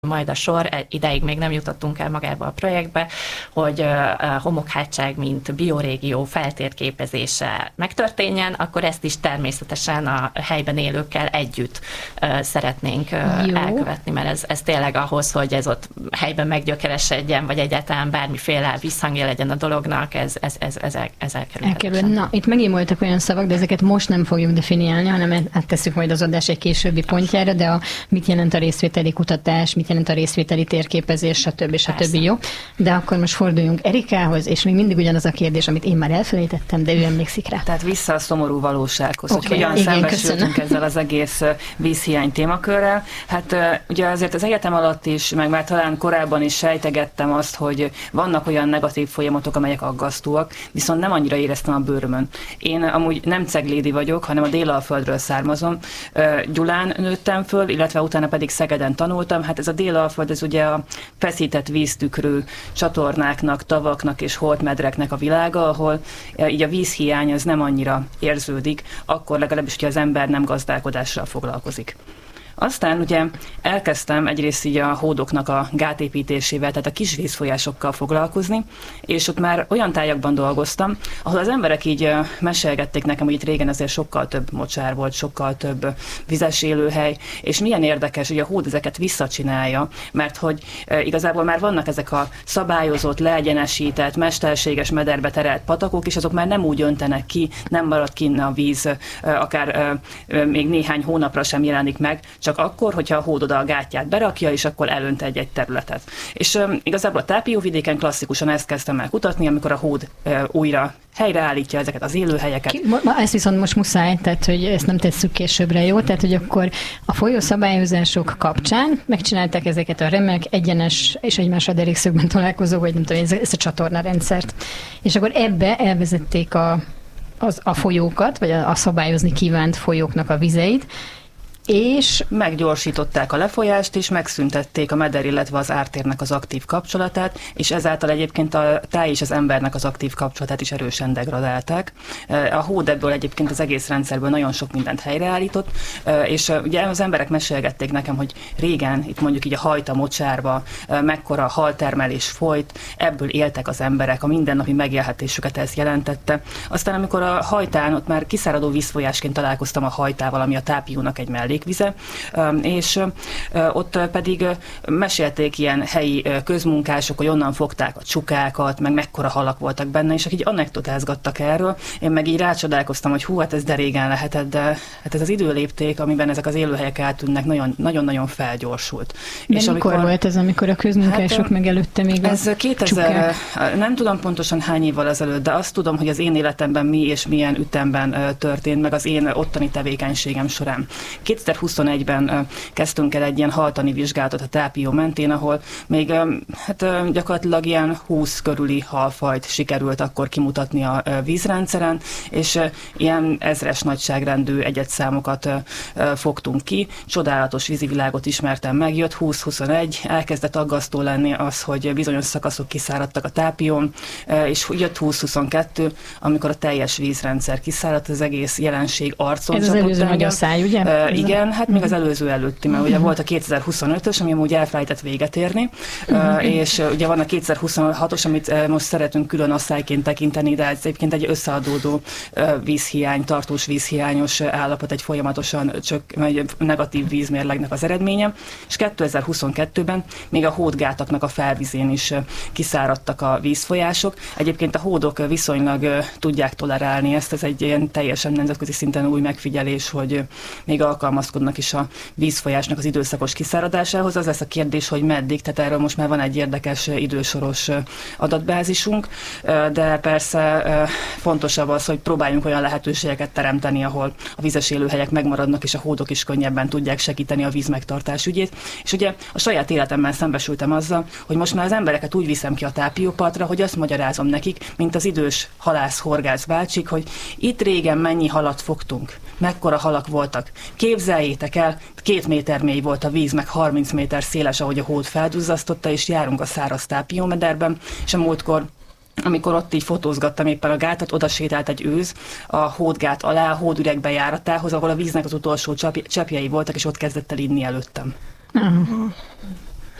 majd a sor, ideig még nem jutottunk el magába a projektbe, hogy homokhátság, mint biorégió feltérképezése megtörténjen, akkor ezt is természetesen a helyben élőkkel együtt szeretnénk elkövetni, mert ez tényleg ahhoz, hogy ez ott helyben meggyökeresedjen, vagy egyáltalán bármiféle visszhangja legyen a dolognak, ez elkerülhetetlen. Na, itt megint voltak olyan szavak, de ezeket most nem fogjuk definiálni, hanem áttesszük majd az adás egy későbbi pontjára, de mit jelent a részvételi kutatás, mit jelent a részvételi térképezés, stb. Jó. De akkor most forduljunk Erikához, és még mindig ugyanaz a kérdés, amit én már elfelejtettem, de ő emlékszik rá. Tehát vissza a szomorú valósághoz, hogy hogyan szembesültünk ezzel az egész vízhiány témakörrel. Hát ugye azért az egyetem alatt is, meg már talán korábban is sejtegettem azt, hogy vannak olyan negatív folyamatok, amelyek aggasztóak, viszont nem annyira éreztem a bőrömön. Én amúgy nem ceglédi vagyok, hanem a Délalföldről származom. Gyulán nőttem föl, illetve utána pedig Szegeden tanultam. Hát ez a Délalföld, ez ugye a feszített víztükrű csatornáknak, tavaknak és holtmedreknek a világa, ahol így a vízhiány az nem annyira érződik, akkor legalábbis, hogy az ember nem gazdálkodással foglalkozik. Aztán ugye elkezdtem egyrészt így a hódoknak a gátépítésével, tehát a kis vízfolyásokkal foglalkozni, és ott már olyan tájakban dolgoztam, ahol az emberek így mesélgették nekem, hogy itt régen azért sokkal több mocsár volt, sokkal több vizes élőhely, és milyen érdekes, hogy a hód ezeket visszacsinálja, mert hogy igazából már vannak ezek a szabályozott, leegyenesített, mesterséges mederbe terelt patakok, és azok már nem úgy öntenek ki, nem marad kinn a víz, akár még néhány hónapra sem jelenik meg, csak akkor, hogyha a hód oda a gátját berakja, és akkor elönt egy területet. És igazából a tápióvidéken klasszikusan ezt kezdtem el kutatni, amikor a hód újra helyreállítja ezeket az élőhelyeket. Ezt viszont most muszáj, tehát hogy ezt nem tesszük későbbre, jó? Tehát, hogy akkor a folyószabályozások kapcsán megcsinálták ezeket a remek, egyenes és egymásra derékszögben találkozó, vagy nem tudom, ezt a csatornarendszert. És akkor ebbe elvezették a folyókat, vagy a szabályozni kívánt folyóknak a vizeit, és meggyorsították a lefolyást, és megszüntették a meder, illetve az ártérnek az aktív kapcsolatát, és ezáltal egyébként a táj és az embernek az aktív kapcsolatát is erősen degradálták. A hód ebből egyébként az egész rendszerből nagyon sok mindent helyreállított, és ugye az emberek mesélgették nekem, hogy régen, itt mondjuk így a Hajta mocsárba mekkora haltermelés folyt, ebből éltek az emberek, a mindennapi megélhetésüket ez jelentette. Aztán amikor a Hajtán, ott már kiszáradó vízfolyásként találkoztam a Hajtával, ami a Tápiónak egy mellékvize, és ott pedig mesélték ilyen helyi közmunkások, hogy onnan fogták a csukákat, meg mekkora halak voltak benne, és így anekdotázgattak erről. Én meg így rácsodálkoztam, hogy hú, hát ez de régen lehetett, de hát ez az időlépték, amiben ezek az élőhelyek eltűnnek, nagyon-nagyon felgyorsult. De és mikor volt ez, amikor a közmunkások meg előtte még ez 2000, nem tudom pontosan hány évvel ezelőtt, de azt tudom, hogy az én életemben mi és milyen ütemben történt, meg az én ottani tevékenységem során. 2021-ben kezdtünk el egy ilyen haltani vizsgálatot a Tápió mentén, ahol még hát gyakorlatilag ilyen 20 körüli halfajt sikerült akkor kimutatni a vízrendszeren, és ilyen ezres nagyságrendű egyedszámokat fogtunk ki. Csodálatos vízivilágot ismertem meg, jött 20-21, elkezdett aggasztó lenni az, hogy bizonyos szakaszok kiszáradtak a Tápión, és jött 20-22, amikor a teljes vízrendszer kiszáradt, az egész jelenség arcon csapott. Ez az előző magyar száj, ugye? Igen, hát még az előző előtti, mert ugye volt a 2025-ös, ami amúgy elfelejtett véget érni, és ugye van a 2026-os, amit most szeretünk külön asszályként tekinteni, de ez egyébként egy összeadódó vízhiány, tartós vízhiányos állapot, egy folyamatosan negatív vízmérlegnek az eredménye, és 2022-ben még a hódgátaknak a felvizén is kiszáradtak a vízfolyások. Egyébként a hódok viszonylag tudják tolerálni ezt, ez egy ilyen teljesen nemzetközi szinten új megfigyelés, hogy még alkalmazkodnak is a vízfolyásnak az időszakos kiszáradásához. Az lesz a kérdés, hogy meddig, tehát erről most már van egy érdekes idősoros adatbázisunk, de persze fontosabb az, hogy próbáljunk olyan lehetőségeket teremteni, ahol a vízes élőhelyek megmaradnak, és a hódok is könnyebben tudják segíteni a vízmegtartás ügyét. És ugye a saját életemben szembesültem azzal, hogy most már az embereket úgy viszem ki a Tápiópartra, hogy azt magyarázom nekik, mint az idős halász-horgász bácsik, hogy itt régen mennyi halat fogtunk, mekkora halak voltak. Képzeljétek el, 2 méter mély volt a víz, meg 30 méter széles, ahogy a hód felduzzasztotta, és járunk a száraz Tápiómederben, és a múltkor, amikor ott így fotózgattam éppen a gátat, oda sétált egy őz a hódgát alá, a hódüreg bejáratához, ahol a víznek az utolsó cseppjei voltak, és ott kezdett el inni előttem.